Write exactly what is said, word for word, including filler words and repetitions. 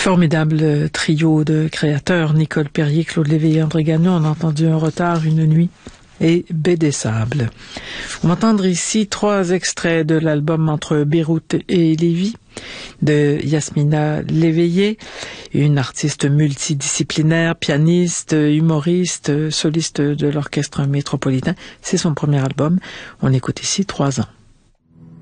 Formidable trio de créateurs, Nicole Perrier, Claude Léveillé, André Gagnon. On a entendu Un retard, Une nuit et Baie des Sables. On va entendre ici trois extraits de l'album Entre Beyrouth et Lévis de Yasmina Léveillé, une artiste multidisciplinaire, pianiste, humoriste, soliste de l'orchestre métropolitain. C'est son premier album. On écoute ici Trois ans.